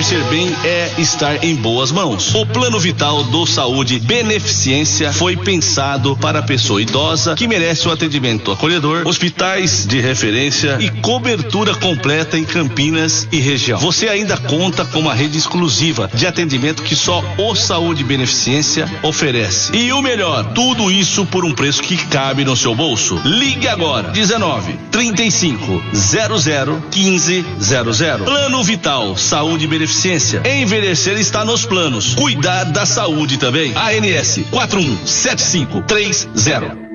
Envelhecer bem é estar em boas mãos. O Plano Vital do Saúde Beneficência foi pensado para a pessoa idosa que merece um atendimento acolhedor, hospitais de referência e cobertura completa em Campinas e região. Você ainda conta com uma rede exclusiva de atendimento que só o Saúde Beneficência oferece. E o melhor, tudo isso por um preço que cabe no seu bolso. Ligue agora, 1935 00 15 00. Plano Vital Saúde Beneficência. Envelhecer está nos planos. Cuidar da saúde também. ANS 417530.